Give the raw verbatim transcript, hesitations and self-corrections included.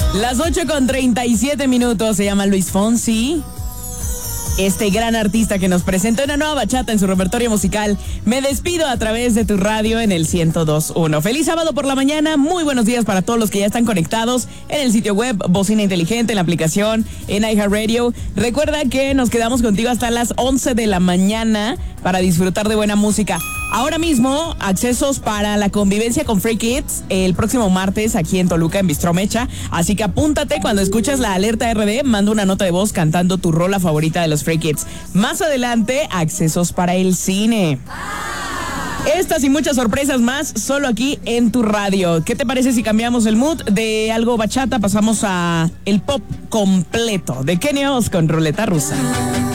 Las ocho con treinta y siete minutos, se llama Luis Fonsi. Este gran artista que nos presentó una nueva bachata en su repertorio musical. Me despido a través de tu radio en el ciento dos punto uno. Feliz sábado por la mañana, muy buenos días para todos los que ya están conectados en el sitio web, Bocina Inteligente, en la aplicación, en iHeartRadio. Recuerda que nos quedamos contigo hasta las once de la mañana para disfrutar de buena música. Ahora mismo, accesos para la convivencia con Free Kids el próximo martes aquí en Toluca, en Bistro Mecha. Así que apúntate cuando escuchas la alerta R D, manda una nota de voz cantando tu rola favorita de los Free Kids. Más adelante, accesos para el cine. Estas y muchas sorpresas más solo aquí en tu radio. ¿Qué te parece si cambiamos el mood de algo bachata? Pasamos a el pop completo de Kenny Oz con Ruleta Rusa.